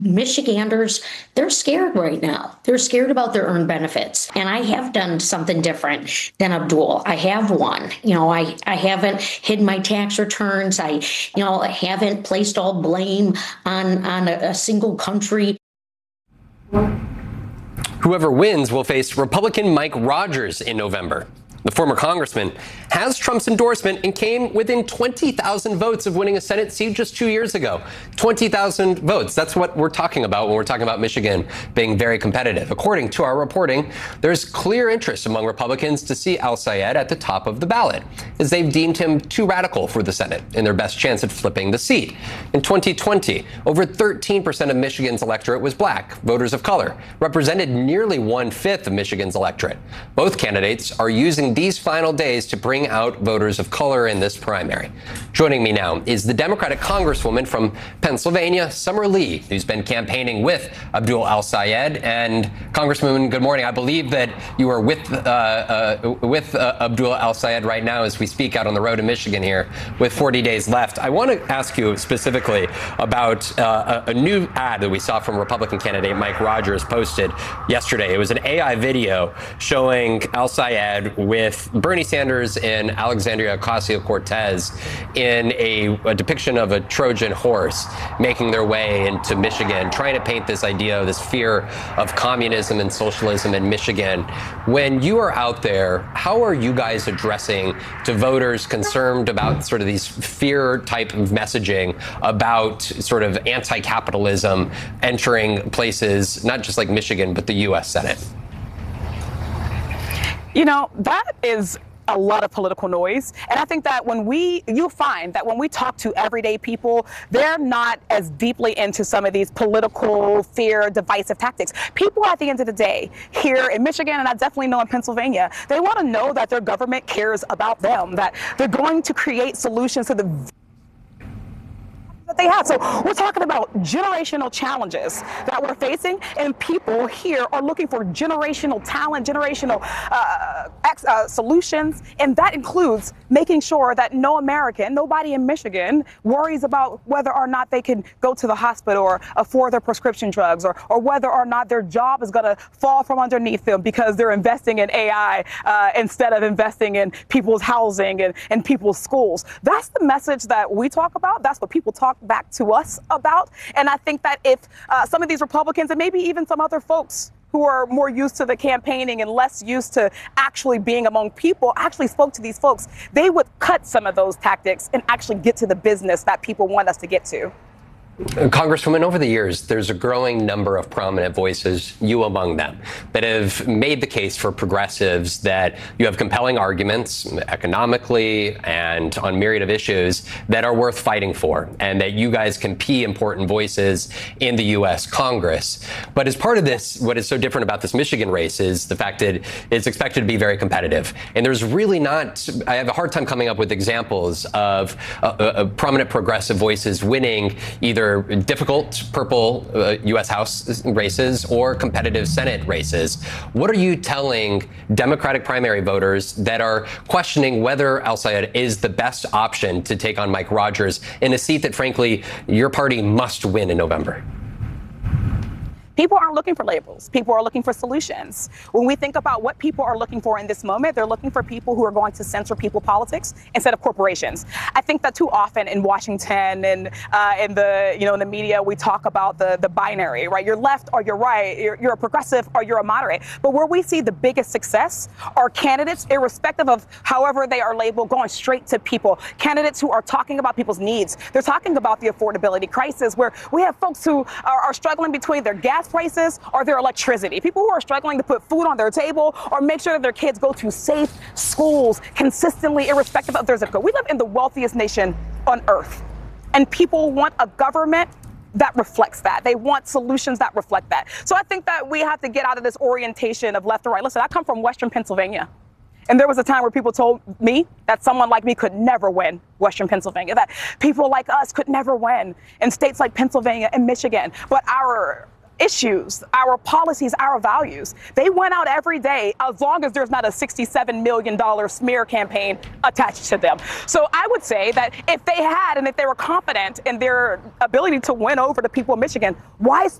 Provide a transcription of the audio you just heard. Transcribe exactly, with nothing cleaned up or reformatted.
Michiganders, they're scared right now. They're scared about their earned benefits. And I have done something different than Abdul. I have one. You know, I, I haven't hid my tax returns. I, you know, I haven't placed all blame on, on a, a single country. Whoever wins will face Republican Mike Rogers in November. The former congressman has Trump's endorsement and came within twenty thousand votes of winning a Senate seat just two years ago. twenty thousand votes. That's what we're talking about when we're talking about Michigan being very competitive. According to our reporting, there's clear interest among Republicans to see Al-Sayed at the top of the ballot, as they've deemed him too radical for the Senate and their best chance at flipping the seat. In twenty twenty, over thirteen percent of Michigan's electorate was black. Voters of color represented nearly one-fifth of Michigan's electorate. Both candidates are using these final days to bring out voters of color in this primary. Joining me now is the Democratic Congresswoman from Pennsylvania, Summer Lee, who's been campaigning with Abdul Al-Sayed. And Congresswoman, good morning. I believe that you are with uh, uh, with uh, Abdul Al-Sayed right now as we speak out on the road in Michigan here with forty days left. I want to ask you specifically about uh, a, a new ad that we saw from Republican candidate Mike Rogers posted yesterday. It was an A I video showing Al-Sayed with Bernie Sanders and Alexandria Ocasio-Cortez in a, a depiction of a Trojan horse making their way into Michigan, trying to paint this idea of this fear of communism and socialism in Michigan. When you are out there, how are you guys addressing to voters concerned about sort of these fear type of messaging about sort of anti-capitalism entering places, not just like Michigan, but the U S Senate? You know, that is a lot of political noise. And I think that when we, you'll find that when we talk to everyday people, they're not as deeply into some of these political fear, divisive tactics. People at the end of the day here in Michigan, and I definitely know in Pennsylvania, they want to know that their government cares about them, that they're going to create solutions to the that they have. So we're talking about generational challenges that we're facing, and people here are looking for generational talent, generational uh, ex, uh, solutions, and that includes making sure that no American, nobody in Michigan worries about whether or not they can go to the hospital or afford their prescription drugs, or, or whether or not their job is going to fall from underneath them because they're investing in A I uh, instead of investing in people's housing and, and people's schools. That's the message that we talk about. That's what people talk back to us about. And I think that if uh, some of these Republicans and maybe even some other folks who are more used to the campaigning and less used to actually being among people actually spoke to these folks, they would cut some of those tactics and actually get to the business that people want us to get to. Congresswoman, over the years, there's a growing number of prominent voices, you among them, that have made the case for progressives that you have compelling arguments economically and on myriad of issues that are worth fighting for, and that you guys can be important voices in the U S Congress. But as part of this, what is so different about this Michigan race is the fact that it's expected to be very competitive. And there's really not, I have a hard time coming up with examples of uh, uh, prominent progressive voices winning either difficult purple uh, U S House races or competitive Senate races. What are you telling Democratic primary voters that are questioning whether Al-Sayed is the best option to take on Mike Rogers in a seat that, frankly, your party must win in November? People aren't looking for labels. People are looking for solutions. When we think about what people are looking for in this moment, they're looking for people who are going to censor people politics instead of corporations. I think that too often in Washington and uh, in the you know in the media we talk about the the binary, right? You're left or you're right. You're, you're a progressive or you're a moderate. But where we see the biggest success are candidates, irrespective of however they are labeled, going straight to people. Candidates who are talking about people's needs. They're talking about the affordability crisis, where we have folks who are, are struggling between their gas prices or their electricity. People who are struggling to put food on their table or make sure that their kids go to safe schools consistently, irrespective of their zip code. We live in the wealthiest nation on earth, and people want a government that reflects that. They want solutions that reflect that. So I think that we have to get out of this orientation of left or right. Listen, I come from Western Pennsylvania. And there was a time where people told me that someone like me could never win Western Pennsylvania, that people like us could never win in states like Pennsylvania and Michigan. But our issues, our policies, our values. They went out every day as long as there's not a sixty-seven million dollars smear campaign attached to them. So I would say that if they had and if they were confident in their ability to win over the people of Michigan, why